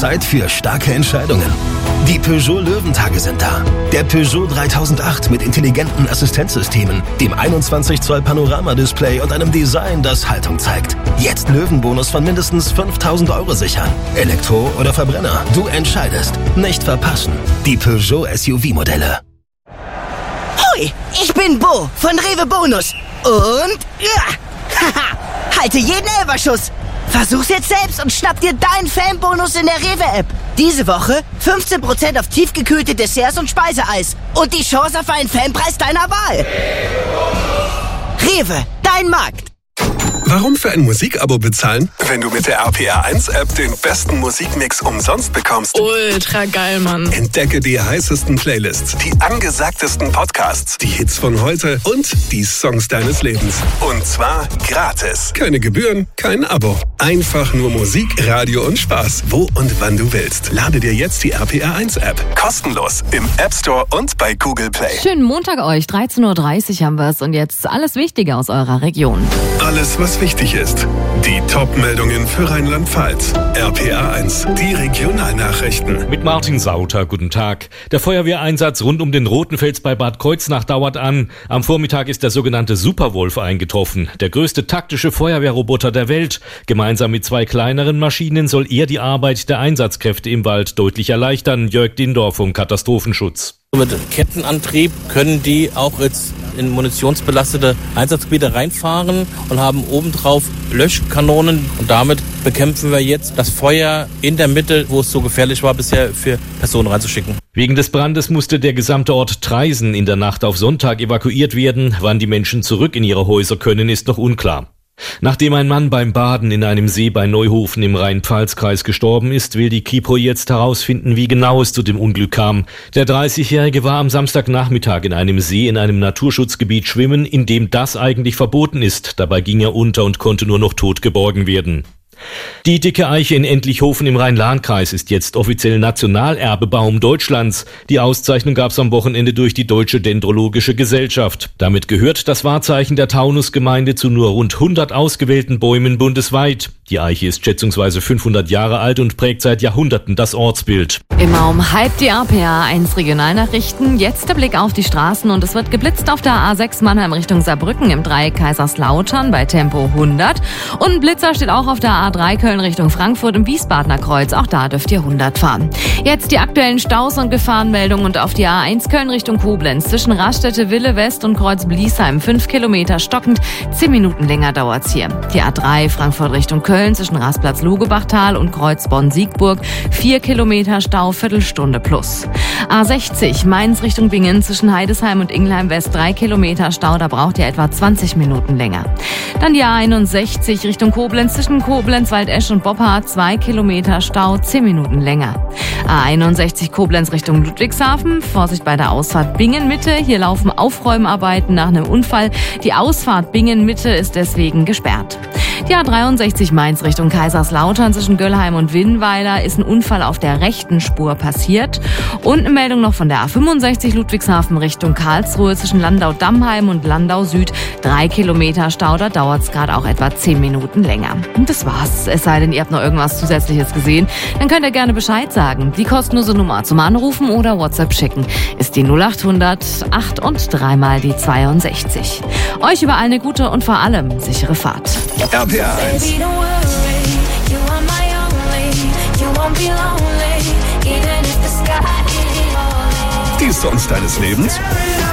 Zeit für starke Entscheidungen. Die Peugeot Löwentage sind da. Der Peugeot 3008 mit intelligenten Assistenzsystemen, dem 21 Zoll Panoramadisplay und einem Design, das Haltung zeigt. Jetzt Löwenbonus von mindestens 5.000 € sichern. Elektro oder Verbrenner, du entscheidest. Nicht verpassen. Die Peugeot SUV-Modelle. Hoi, ich bin Bo von Rewe Bonus. Und haha, halte jeden Elferschuss. Versuch's jetzt selbst und schnapp dir deinen Fanbonus in der Rewe-App. Diese Woche 15% auf tiefgekühlte Desserts und Speiseeis. Und die Chance auf einen Fanpreis deiner Wahl. Rewe, dein Markt. Warum für ein Musikabo bezahlen, wenn du mit der RPR1-App den besten Musikmix umsonst bekommst? Ultra geil, Mann. Entdecke die heißesten Playlists, die angesagtesten Podcasts, die Hits von heute und die Songs deines Lebens. Und zwar gratis. Keine Gebühren, kein Abo. Einfach nur Musik, Radio und Spaß, wo und wann du willst. Lade dir jetzt die RPR1-App. Kostenlos im App Store und bei Google Play. Schönen Montag euch, 13.30 Uhr haben wir es. Und jetzt alles Wichtige aus eurer Region. Alles, was wichtig ist. Die Top-Meldungen für Rheinland-Pfalz. RPR1, die Regionalnachrichten. Mit Martin Sauter, guten Tag. Der Feuerwehreinsatz rund um den Rotenfels bei Bad Kreuznach dauert an. Am Vormittag ist der sogenannte Superwolf eingetroffen. Der größte taktische Feuerwehrroboter der Welt. Gemeinsam mit 2 kleineren Maschinen soll er die Arbeit der Einsatzkräfte im Wald deutlich erleichtern. Jörg Dindorf vom Katastrophenschutz. Mit Kettenantrieb können die auch jetzt in munitionsbelastete Einsatzgebiete reinfahren und haben obendrauf Löschkanonen. Und damit bekämpfen wir jetzt das Feuer in der Mitte, wo es so gefährlich war, bisher für Personen reinzuschicken. Wegen des Brandes musste der gesamte Ort Traisen in der Nacht auf Sonntag evakuiert werden. Wann die Menschen zurück in ihre Häuser können, ist noch unklar. Nachdem ein Mann beim Baden in einem See bei Neuhofen im Rhein-Pfalz-Kreis gestorben ist, will die Kripo jetzt herausfinden, wie genau es zu dem Unglück kam. Der 30-Jährige war am Samstagnachmittag in einem See in einem Naturschutzgebiet schwimmen, in dem das eigentlich verboten ist. Dabei ging er unter und konnte nur noch tot geborgen werden. Die dicke Eiche in Entlichhofen im Rhein-Lahn-Kreis ist jetzt offiziell Nationalerbebaum Deutschlands. Die Auszeichnung gab es am Wochenende durch die Deutsche Dendrologische Gesellschaft. Damit gehört das Wahrzeichen der Taunusgemeinde zu nur rund 100 ausgewählten Bäumen bundesweit. Die Eiche ist schätzungsweise 500 Jahre alt und prägt seit Jahrhunderten das Ortsbild. Immer um halb die RPR1 Regionalnachrichten. Jetzt der Blick auf die Straßen und es wird geblitzt auf der A6 Mannheim Richtung Saarbrücken im Dreieck Kaiserslautern bei Tempo 100. Und ein Blitzer steht auch auf der A3 Köln Richtung Frankfurt im Wiesbadener Kreuz. Auch da dürft ihr 100 fahren. Jetzt die aktuellen Staus und Gefahrenmeldungen und auf die A1 Köln Richtung Koblenz zwischen Raststätte Wille West und Kreuz Bliesheim 5 Kilometer stockend. 10 Minuten länger dauert's hier. Die A3 Frankfurt Richtung Köln zwischen Rastplatz Lugebachtal und Kreuz Bonn-Siegburg 4 Kilometer Stau, Viertelstunde plus. A60 Mainz Richtung Bingen zwischen Heidesheim und Ingelheim West 3 Kilometer Stau, da braucht ihr etwa 20 Minuten länger. Dann die A61 Richtung Koblenz zwischen Koblenz, Waldesch und Boppard 2 Kilometer Stau, 10 Minuten länger. A61 Koblenz Richtung Ludwigshafen, Vorsicht bei der Ausfahrt Bingen-Mitte, hier laufen Aufräumarbeiten nach einem Unfall. Die Ausfahrt Bingen-Mitte ist deswegen gesperrt. Die A63 Mainz Richtung Kaiserslautern zwischen Göllheim und Winnweiler ist ein Unfall auf der rechten Spur passiert. Und eine Meldung noch von der A65 Ludwigshafen Richtung Karlsruhe zwischen Landau-Dammheim und Landau Süd 3 Kilometer Stau, da dauert es gerade auch etwa 10 Minuten länger. Und das war's. Es sei denn, ihr habt noch irgendwas Zusätzliches gesehen, dann könnt ihr gerne Bescheid sagen. Die kostenlose Nummer zum Anrufen oder WhatsApp schicken ist die 0800 8 und 3 mal die 62. Euch überall eine gute und vor allem sichere Fahrt. RPR1. Die Songs deines Lebens?